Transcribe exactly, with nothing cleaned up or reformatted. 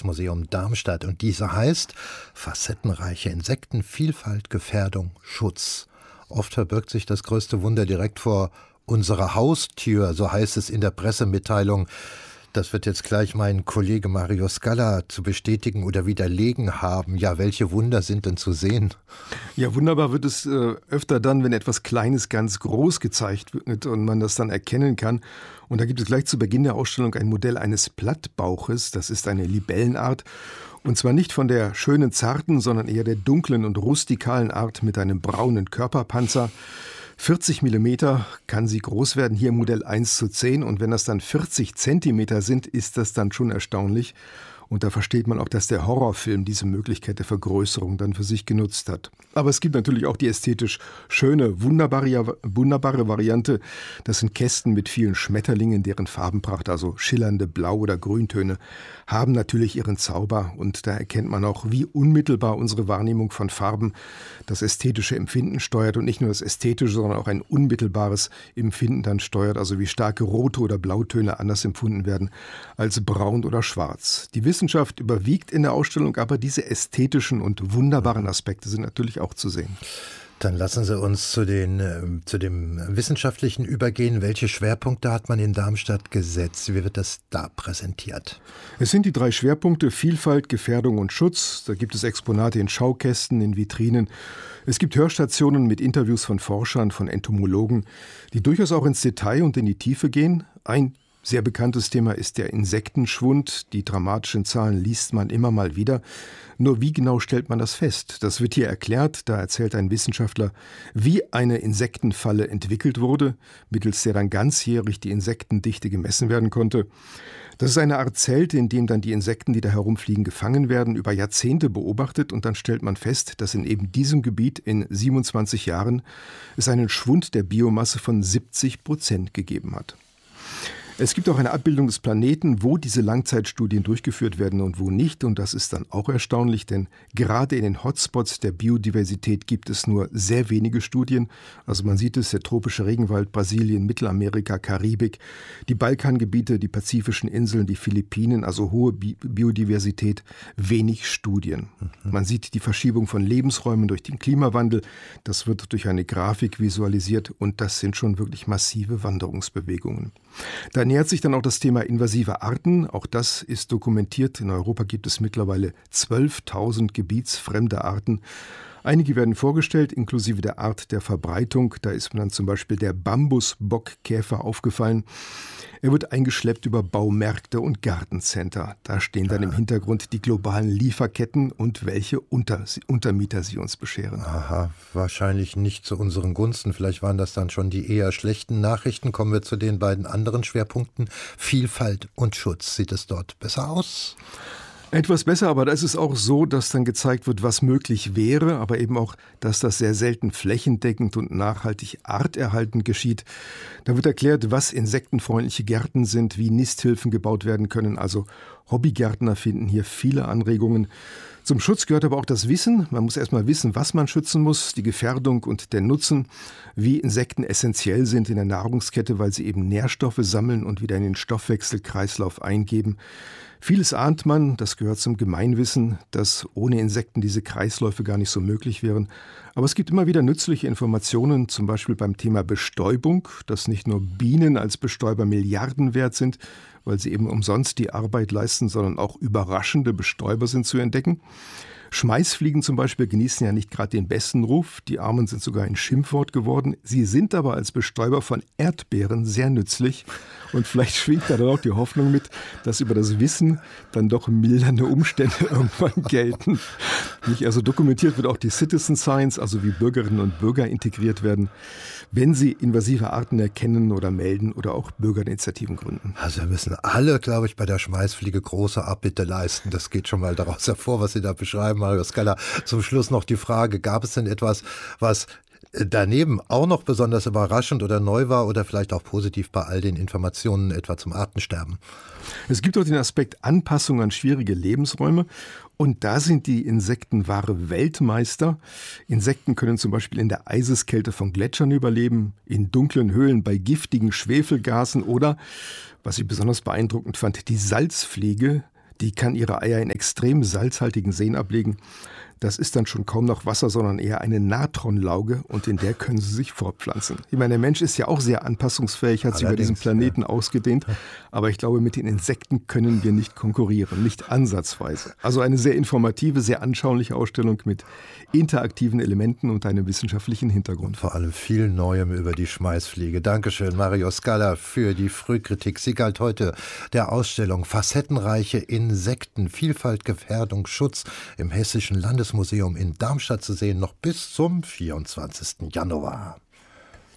Landschaftsmuseum Darmstadt. Und diese heißt Facettenreiche Insektenvielfalt, Gefährdung, Schutz. Oft verbirgt sich das größte Wunder direkt vor unserer Haustür, so heißt es in der Pressemitteilung. Das wird jetzt gleich mein Kollege Mario Scala zu bestätigen oder widerlegen haben. Ja, welche Wunder sind denn zu sehen? Ja, wunderbar wird es äh, öfter dann, wenn etwas Kleines ganz groß gezeigt wird und man das dann erkennen kann. Und da gibt es gleich zu Beginn der Ausstellung ein Modell eines Plattbauches. Das ist eine Libellenart. Und zwar nicht von der schönen, zarten, sondern eher der dunklen und rustikalen Art mit einem braunen Körperpanzer. vierzig Millimeter kann sie groß werden, hier im Modell eins zu zehn. Und wenn das dann vierzig Zentimeter sind, ist das dann schon erstaunlich. Und da versteht man auch, dass der Horrorfilm diese Möglichkeit der Vergrößerung dann für sich genutzt hat. Aber es gibt natürlich auch die ästhetisch schöne, wunderbare, wunderbare Variante. Das sind Kästen mit vielen Schmetterlingen, deren Farbenpracht, also schillernde Blau- oder Grüntöne, haben natürlich ihren Zauber. Und da erkennt man auch, wie unmittelbar unsere Wahrnehmung von Farben das ästhetische Empfinden steuert. Und nicht nur das ästhetische, sondern auch ein unmittelbares Empfinden dann steuert. Also wie starke rote oder Blautöne anders empfunden werden als braun oder schwarz. Die Wissenschaft überwiegt in der Ausstellung, aber diese ästhetischen und wunderbaren Aspekte sind natürlich auch zu sehen. Dann lassen Sie uns zu, den, äh, zu dem Wissenschaftlichen übergehen. Welche Schwerpunkte hat man in Darmstadt gesetzt? Wie wird das da präsentiert? Es sind die drei Schwerpunkte: Vielfalt, Gefährdung und Schutz. Da gibt es Exponate in Schaukästen, in Vitrinen. Es gibt Hörstationen mit Interviews von Forschern, von Entomologen, die durchaus auch ins Detail und in die Tiefe gehen. Ein sehr bekanntes Thema ist der Insektenschwund. Die dramatischen Zahlen liest man immer mal wieder. Nur wie genau stellt man das fest? Das wird hier erklärt. Da erzählt ein Wissenschaftler, wie eine Insektenfalle entwickelt wurde, mittels der dann ganzjährig die Insektendichte gemessen werden konnte. Das ist eine Art Zelt, in dem dann die Insekten, die da herumfliegen, gefangen werden, über Jahrzehnte beobachtet. Und dann stellt man fest, dass in eben diesem Gebiet in siebenundzwanzig Jahren es einen Schwund der Biomasse von siebzig Prozent gegeben hat. Es gibt auch eine Abbildung des Planeten, wo diese Langzeitstudien durchgeführt werden und wo nicht. Und das ist dann auch erstaunlich, denn gerade in den Hotspots der Biodiversität gibt es nur sehr wenige Studien. Also man sieht es, der tropische Regenwald, Brasilien, Mittelamerika, Karibik, die Balkangebiete, die pazifischen Inseln, die Philippinen, also hohe Bi- Biodiversität, wenig Studien. Mhm. Man sieht die Verschiebung von Lebensräumen durch den Klimawandel. Das wird durch eine Grafik visualisiert und das sind schon wirklich massive Wanderungsbewegungen. Da nähert sich dann auch das Thema invasive Arten. Auch das ist dokumentiert. In Europa gibt es mittlerweile zwölftausend gebietsfremde Arten. Einige werden vorgestellt, inklusive der Art der Verbreitung. Da ist mir dann zum Beispiel der Bambusbockkäfer aufgefallen. Er wird eingeschleppt über Baumärkte und Gartencenter. Da stehen dann im Hintergrund die globalen Lieferketten und welche Unter- Untermieter sie uns bescheren. Aha, wahrscheinlich nicht zu unseren Gunsten. Vielleicht waren das dann schon die eher schlechten Nachrichten. Kommen wir zu den beiden anderen Schwerpunkten. Vielfalt und Schutz. Sieht es dort besser aus? Etwas besser, aber da ist es auch so, dass dann gezeigt wird, was möglich wäre, aber eben auch, dass das sehr selten flächendeckend und nachhaltig arterhaltend geschieht. Da wird erklärt, was insektenfreundliche Gärten sind, wie Nisthilfen gebaut werden können. Also Hobbygärtner finden hier viele Anregungen. Zum Schutz gehört aber auch das Wissen. Man muss erstmal wissen, was man schützen muss, die Gefährdung und der Nutzen, wie Insekten essentiell sind in der Nahrungskette, weil sie eben Nährstoffe sammeln und wieder in den Stoffwechselkreislauf eingeben. Vieles ahnt man, das gehört zum Gemeinwissen, dass ohne Insekten diese Kreisläufe gar nicht so möglich wären. Aber es gibt immer wieder nützliche Informationen, zum Beispiel beim Thema Bestäubung, dass nicht nur Bienen als Bestäuber Milliarden wert sind, weil sie eben umsonst die Arbeit leisten, sondern auch überraschende Bestäuber sind zu entdecken. Schmeißfliegen zum Beispiel genießen ja nicht gerade den besten Ruf. Die Armen sind sogar ein Schimpfwort geworden. Sie sind aber als Bestäuber von Erdbeeren sehr nützlich. Und vielleicht schwingt da dann auch die Hoffnung mit, dass über das Wissen dann doch mildernde Umstände irgendwann gelten. Nicht? Also dokumentiert wird auch die Citizen Science, also wie Bürgerinnen und Bürger integriert werden, wenn sie invasive Arten erkennen oder melden oder auch Bürgerinitiativen gründen. Also wir müssen alle, glaube ich, bei der Schmeißfliege große Abbitte leisten. Das geht schon mal daraus hervor, was Sie da beschreiben, Mario Scala. Zum Schluss noch die Frage, gab es denn etwas, was daneben auch noch besonders überraschend oder neu war oder vielleicht auch positiv bei all den Informationen etwa zum Artensterben? Es gibt auch den Aspekt Anpassung an schwierige Lebensräume. Und da sind die Insekten wahre Weltmeister. Insekten können zum Beispiel in der Eiseskälte von Gletschern überleben, in dunklen Höhlen bei giftigen Schwefelgasen oder, was ich besonders beeindruckend fand, die Salzfliege, Die kann ihre Eier in extrem salzhaltigen Seen ablegen. Das ist dann schon kaum noch Wasser, sondern eher eine Natronlauge und in der können sie sich fortpflanzen. Ich meine, der Mensch ist ja auch sehr anpassungsfähig, hat sich über diesen Planeten ja. ausgedehnt, aber ich glaube, mit den Insekten können wir nicht konkurrieren, nicht ansatzweise. Also eine sehr informative, sehr anschauliche Ausstellung mit interaktiven Elementen und einem wissenschaftlichen Hintergrund. Und vor allem viel Neuem über die Schmeißfliege. Dankeschön, Mario Scala, für die Frühkritik. Sie galt heute der Ausstellung Facettenreiche Insekten, Vielfalt, Gefährdung, Schutz im Hessischen Landesmuseum in Darmstadt zu sehen, noch bis zum vierundzwanzigsten Januar.